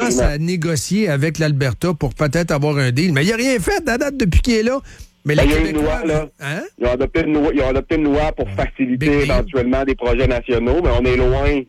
commence à négocier avec l'Alberta pour peut-être avoir un deal. Mais il n'a rien fait à date depuis qu'il est là. Mais il y a une loi, là. Hein? Ils ont adopté une loi pour faciliter éventuellement des projets nationaux, mais on est loin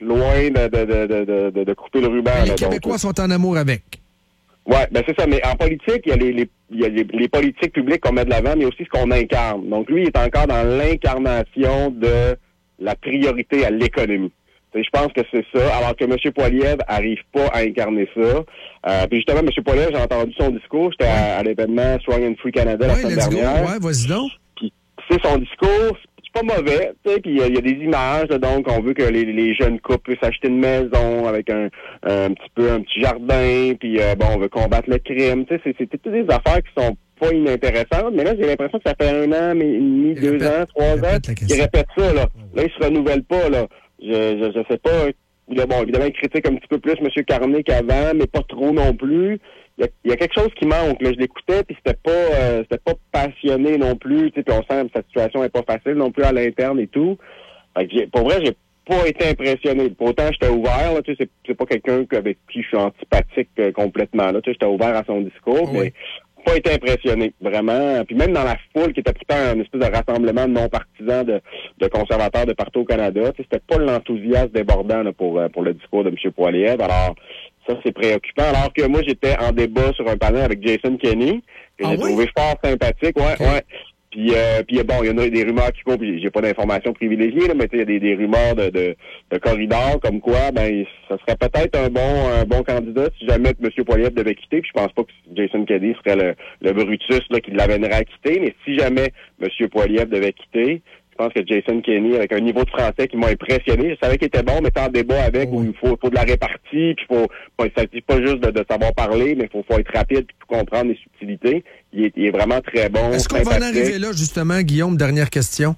de couper le ruban. Les Québécois sont en amour avec. Oui, ben c'est ça. Mais en politique, il y a les politiques publiques qu'on met de l'avant, mais aussi ce qu'on incarne. Donc lui, il est encore dans l'incarnation de la priorité à l'économie. Je pense que c'est ça, alors que M. Poilievre arrive pas à incarner ça. Puis justement, M. Poilievre, j'ai entendu son discours, j'étais à l'événement Strong and Free Canada la semaine dernière. Ouais, vas-y donc. Puis c'est son discours, c'est pas mauvais, tu sais, puis il y a des images, là, donc on veut que les jeunes couples puissent acheter une maison avec un petit jardin, puis on veut combattre le crime, tu sais, c'est toutes des affaires qui sont pas inintéressantes, mais là, j'ai l'impression que ça fait 1 an, mais demi, 2 ans, 3 ans, qu'ils répètent ça, là. Là, ils se renouvellent pas, là. Je sais pas. Bon, évidemment, il critique un petit peu plus M. Carney qu'avant, mais pas trop non plus. Il y a quelque chose qui manque. Là, je l'écoutais, puis c'était pas passionné non plus. Puis on sent que sa situation est pas facile non plus à l'interne et tout. Fait que pour vrai, j'ai pas été impressionné. Pourtant, j'étais ouvert. Là, c'est pas quelqu'un avec qui je suis antipathique complètement. Là, j'étais ouvert à son discours, mais pas été impressionné, vraiment. Puis même dans la foule qui était pourtant un espèce de rassemblement non partisan de conservateurs de partout au Canada, c'était pas l'enthousiasme débordant là, pour le discours de M. Poilievre. Alors, ça, c'est préoccupant. Alors que moi, j'étais en débat sur un panel avec Jason Kenney, que j'ai trouvé fort sympathique. Ouais. Puis bon, il y en a des rumeurs qui courent, puis j'ai pas d'informations privilégiées, là, mais il y a des rumeurs de corridors, comme quoi, ça serait peut-être un bon candidat si jamais M. Poilievre devait quitter, puis je pense pas que Jason Kenney serait le Brutus là, qui l'amènerait à quitter, mais si jamais M. Poilievre devait quitter, je pense que Jason Kenney, avec un niveau de français qui m'a impressionné, je savais qu'il était bon, mais t'es en débat avec où il faut de la répartie, puis ça dit pas juste de savoir parler, mais faut être rapide puis tout comprendre les subtilités. Il est vraiment très bon. Est-ce qu'on va en arriver là, justement, Guillaume, dernière question,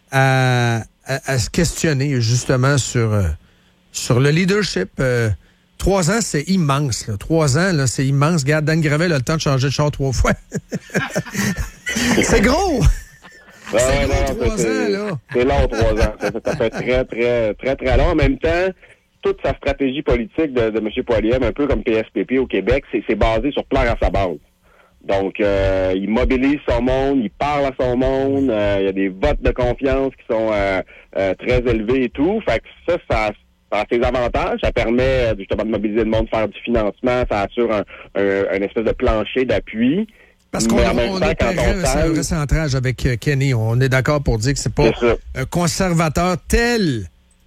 à se questionner, justement, sur le leadership? 3 ans, c'est immense. Là. 3 ans, là, c'est immense. Regarde, Dan Gravel a le temps de changer de char 3 fois. C'est gros! C'est long, 3 ans, là. C'est long, 3 ans. Ça fait très, très, très, très long. En même temps, toute sa stratégie politique de M. Poilievre, un peu comme PSPP au Québec, c'est basé sur plaire à sa base. Donc, il mobilise son monde, il parle à son monde, il y a des votes de confiance qui sont très élevés et tout. Fait que ça a ses avantages. Ça permet justement de mobiliser le monde, faire du financement, ça assure un espèce de plancher d'appui. Parce qu'on opérait un recentrage avec Kenney. On est d'accord pour dire que c'est pas un conservateur tel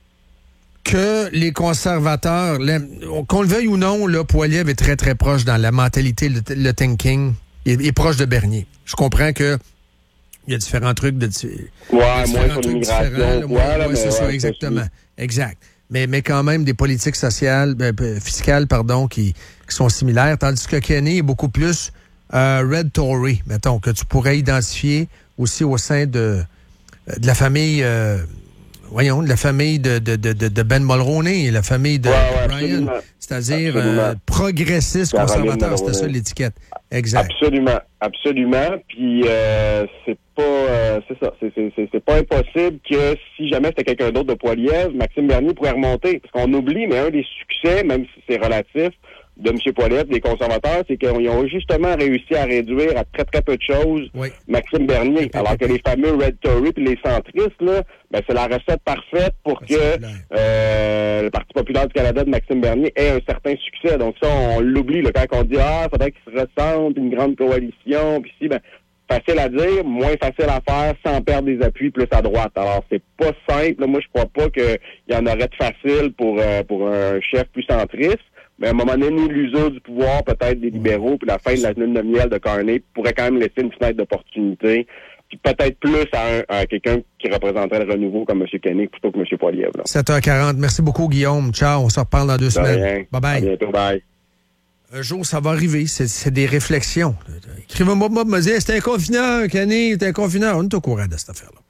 que les conservateurs, qu'on le veuille ou non, là, Poilievre est très, très proche dans la mentalité, le thinking. Il est proche de Bernier. Je comprends que il y a différents trucs de... moins sur l'immigration. C'est ça, exactement. Exact. Mais quand même des politiques sociales, fiscales, qui sont similaires, tandis que Kenney est beaucoup plus Red Tory, mettons, que tu pourrais identifier aussi au sein de la famille, de la famille de Ben Mulroney, la famille de Brian, c'est-à-dire progressiste conservateur, c'était ça l'étiquette. Exact. Absolument. Puis c'est ça, c'est pas impossible que si jamais c'était quelqu'un d'autre de Poilievre, Maxime Bernier pourrait remonter, parce qu'on oublie, mais un des succès, même si c'est relatif, de M. Poilievre, des conservateurs, c'est qu'ils ont justement réussi à réduire à très, très peu de choses Maxime Bernier. Alors que les fameux Red Tory et les centristes, là, c'est la recette parfaite pour que le Parti populaire du Canada de Maxime Bernier ait un certain succès. Donc ça, on l'oublie là, quand on dit « Ah, il faudrait qu'ils se ressemblent, une grande coalition, puis si, facile à dire, moins facile à faire sans perdre des appuis plus à droite. Alors, c'est pas simple. Là, moi, je crois pas qu'il y en aurait de facile pour un chef plus centriste. Mais à un moment donné, l'usure du pouvoir, peut-être des libéraux, puis la fin de la lune de miel de Carney pourrait quand même laisser une fenêtre d'opportunité, puis peut-être plus à quelqu'un qui représenterait le renouveau comme M. Kenney plutôt que M. Poilievre. 7h40. Merci beaucoup, Guillaume. Ciao. On se reparle dans 2 semaines. Bye-bye. À bientôt. Bye. Un jour, ça va arriver. C'est des réflexions. Écrivez-moi, me dire, c'était un confineur, Kenney, c'était un confineur. On est au courant de cette affaire-là.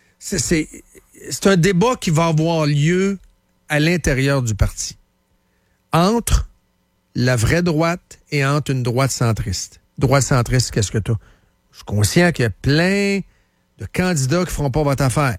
C'est un débat qui va avoir lieu à l'intérieur du parti. Entre la vraie droite et entre une droite centriste. Droite centriste, qu'est-ce que t'as? Je suis conscient qu'il y a plein de candidats qui feront pas votre affaire.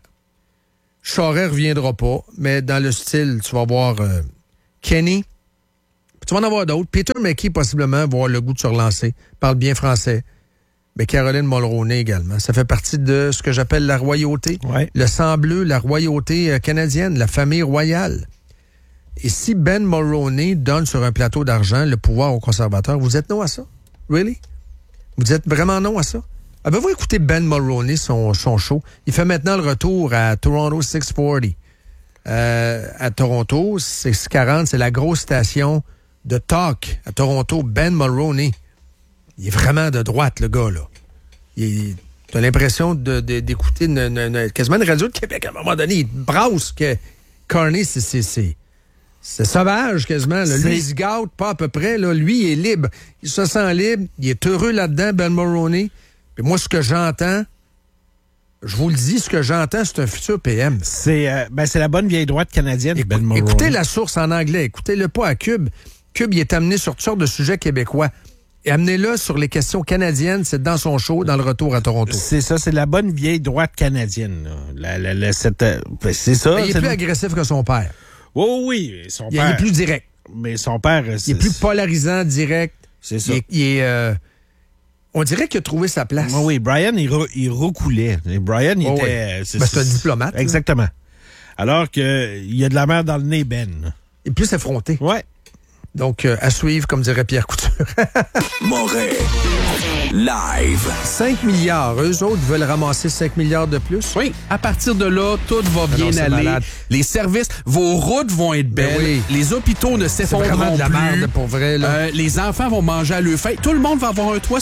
Charest reviendra pas, mais dans le style, tu vas voir Kenney, Puis tu vas en avoir d'autres. Peter McKay, possiblement, va avoir le goût de se relancer. Parle bien français. Mais Caroline Mulroney également. Ça fait partie de ce que j'appelle la royauté. Ouais. Le sang bleu, la royauté canadienne, la famille royale. Et si Ben Mulroney donne sur un plateau d'argent le pouvoir aux conservateurs, vous êtes non à ça? Really? Vous êtes vraiment non à ça? Avez-vous écouté Ben Mulroney, son show? Il fait maintenant le retour à Toronto 640. À Toronto, 640, c'est la grosse station de talk à Toronto. Ben Mulroney. Il est vraiment de droite, le gars, là. T'as l'impression d'écouter quasiment une radio de Québec à un moment donné. Il brasse que Carney, c'est sauvage, quasiment. Là. Lui, il se gâte pas à peu près. Là. Lui, il est libre. Il se sent libre. Il est heureux là-dedans, Ben Mulroney. Puis moi, ce que j'entends, je vous le dis, ce que j'entends, c'est un futur PM. C'est la bonne vieille droite canadienne, Ben Mulroney. Écoutez la source en anglais. Écoutez-le pas à Cube. Cube, il est amené sur toutes sortes de sujets québécois. Et amenez-le sur les questions canadiennes, c'est dans son show, dans le retour à Toronto. C'est ça, c'est la bonne vieille droite canadienne. C'est ça. Mais il est plus agressif que son père. Oh, oui, son père. Il est plus direct. Mais son père... Il est plus polarisant, direct. C'est ça. On dirait qu'il a trouvé sa place. Oui, Brian, il reculait. Et Brian, il était... Oui. C'est un diplomate. Exactement. Alors qu'il y a de la merde dans le nez, Ben. Il est plus effronté. Ouais. Donc, à suivre, comme dirait Pierre Couture. Morin Live. 5 milliards. Eux autres veulent ramasser 5 milliards de plus. Oui, à partir de là, tout va bien aller. Malade. Les services, vos routes vont être belles. Oui. Les hôpitaux ne C'est s'effondreront vraiment de la plus. merde, pour vrai. Là. Les enfants vont manger à leur faim. Tout le monde va avoir un toit